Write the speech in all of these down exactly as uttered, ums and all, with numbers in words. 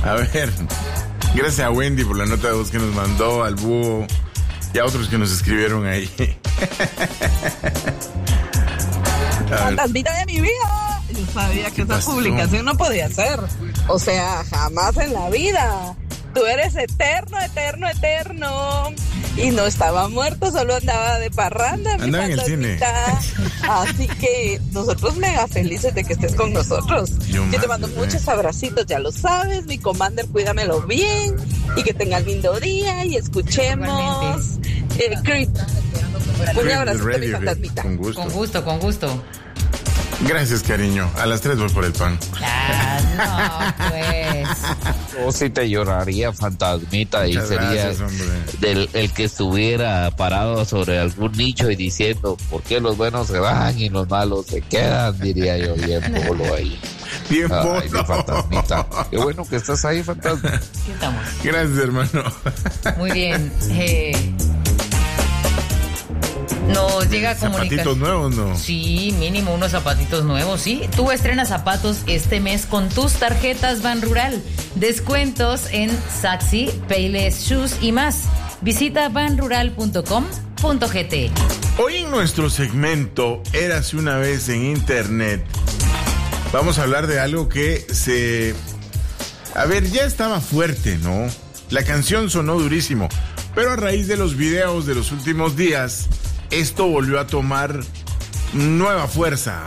A ver, gracias a Wendy por la nota de voz que nos mandó, al búho y a otros que nos escribieron ahí. Fantasmita de mi vida. Yo sabía que esa publicación no podía ser. O sea, jamás en la vida. Tú eres eterno, eterno, eterno. Y no estaba muerto, solo andaba de parranda. Andaba en el cine. Así que nosotros mega felices de que estés con nosotros. Yo, Yo te mando muchos abracitos, ya lo sabes. Mi commander, cuídamelo bien. Y que tengas lindo día. Y escuchemos eh, Creep. Un abrazo, mi fantasmita. Con gusto. Con gusto, con gusto. Gracias, cariño. A las tres voy por el pan. Ah, no, pues. Yo sí te lloraría, fantasmita. Muchas y sería gracias, del, el que estuviera parado sobre algún nicho y diciendo, ¿por qué los buenos se van y los malos se quedan? Diría yo, bien polo ahí. Bien polo. Ay, mi fantasmita. Qué bueno que estás ahí, fantasma. Aquí estamos. Gracias, hermano. Muy bien. Eh... Nos llega comunicación. ¿Zapatitos nuevos, no? Sí, mínimo unos zapatitos nuevos, sí. Tú estrenas zapatos este mes con tus tarjetas Ban Rural. Descuentos en Saxi, Payless Shoes y más. Visita ban rural punto com punto gt. Hoy en nuestro segmento Érase una vez en Internet, vamos a hablar de algo que se... A ver, ya estaba fuerte, ¿no? La canción sonó durísimo, pero a raíz de los videos de los últimos días, esto volvió a tomar nueva fuerza.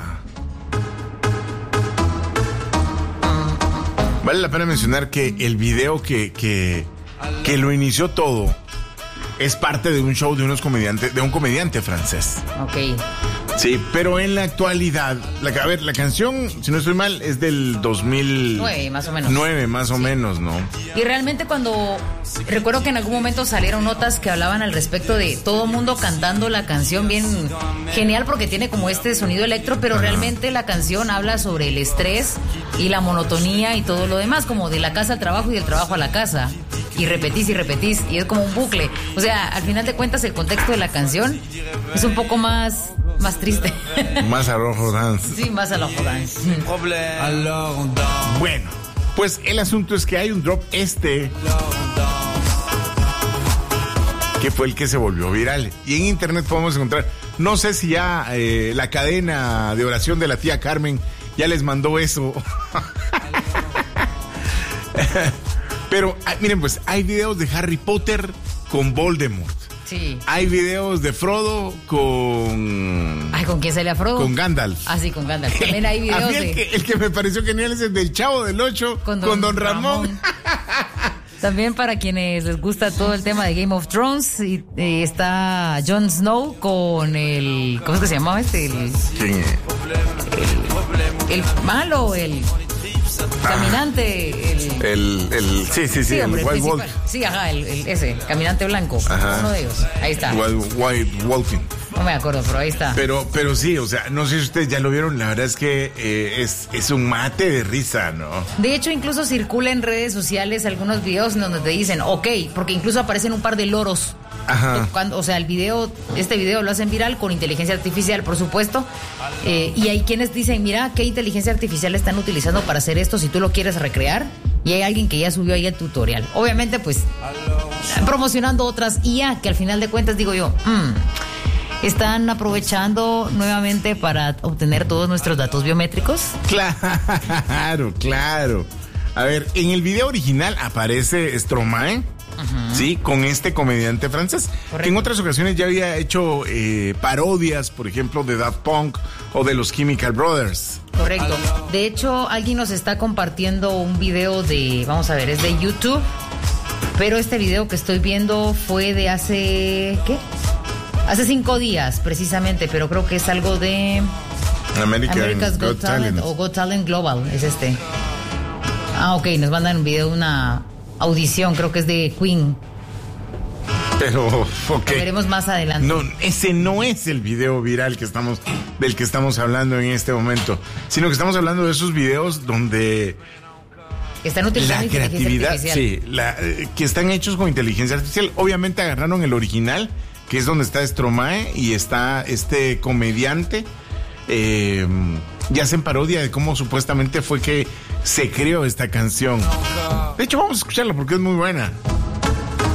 Vale la pena mencionar que el video que, que, que lo inició todo es parte de un show de unos comediantes, de un comediante francés. Ok. Sí, pero en la actualidad, la, a ver, la canción, si no estoy mal, es del dos mil nueve, más o menos. nueve, más o sí. menos, ¿no? Y realmente cuando, recuerdo que en algún momento salieron notas que hablaban al respecto de todo mundo cantando la canción bien genial porque tiene como este sonido electro, pero Ajá. realmente la canción habla sobre el estrés y la monotonía y todo lo demás, como de la casa al trabajo y del trabajo a la casa. Y repetís y repetís, y es como un bucle. O sea, al final de cuentas, el contexto de la canción es un poco más... más triste. Más a rojo dance. Sí, más a rojo dance. Bueno, pues el asunto es que hay un drop este que fue el que se volvió viral. Y en internet podemos encontrar, no sé si ya eh, la cadena de oración de la tía Carmen ya les mandó eso. Pero miren, pues hay videos de Harry Potter con Voldemort. Sí. Hay videos de Frodo con... Ay, ¿con quién sale a Frodo? Con Gandalf. Ah, sí, con Gandalf. También hay videos a mí el de... Que, el que me pareció genial es el del Chavo del Ocho con Don, con Don Ramón. Ramón. También para quienes les gusta todo el tema de Game of Thrones, y, eh, está Jon Snow con el... ¿Cómo es que se llamaba este? El, ¿Quién es? El, el malo, el... Caminante, el... El, el, sí, sí, sí, sí, el hombre, White Wolf. Sí, ajá, el, el, ese, Caminante Blanco. Ajá. Uno de ellos, ahí está. White, White Wolfing. No me acuerdo, pero ahí está. Pero, pero sí, o sea, no sé si ustedes ya lo vieron, la verdad es que eh, es, es un mate de risa, ¿no? De hecho, incluso circula en redes sociales algunos videos en donde te dicen, ok, porque incluso aparecen un par de loros. Ajá. Cuando, o sea, el video, este video lo hacen viral con inteligencia artificial, por supuesto. Eh, y hay quienes dicen, mira, ¿qué inteligencia artificial están utilizando para hacer esto si tú lo quieres recrear? Y hay alguien que ya subió ahí el tutorial. Obviamente, pues, promocionando otras I A que al final de cuentas digo yo, mmm, están aprovechando nuevamente para obtener todos nuestros datos biométricos. Claro, claro. A ver, en el video original aparece Stromae. Uh-huh. Sí, con este comediante francés. Correcto. Que en otras ocasiones ya había hecho eh, parodias, por ejemplo, de Daft Punk o de los Chemical Brothers. Correcto. De hecho, alguien nos está compartiendo un video de, vamos a ver, es de YouTube, pero este video que estoy viendo fue de hace, ¿qué? Hace cinco días, precisamente, pero creo que es algo de American America's Got, Got Talent, Talent o Got Talent Global, es este. Ah, ok, nos mandan un video de una audición, creo que es de Queen. Pero, ok. Lo veremos más adelante. No, ese no es el video viral que estamos, del que estamos hablando en este momento, sino que estamos hablando de esos videos donde están utilizando la creatividad, artificial. sí, la, eh, que están hechos con inteligencia artificial. Obviamente agarraron el original, que es donde está Stromae y está este comediante, eh, y hacen parodia de cómo supuestamente fue que se creó esta canción. De hecho, vamos a escucharla porque es muy buena.